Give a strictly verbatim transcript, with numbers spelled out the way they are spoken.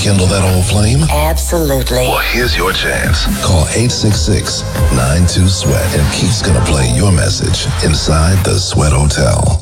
rekindle that old flame? Absolutely. Well, here's your chance. Call eight six six, nine two, SWEAT and Keith's gonna play your message inside the Sweat Hotel.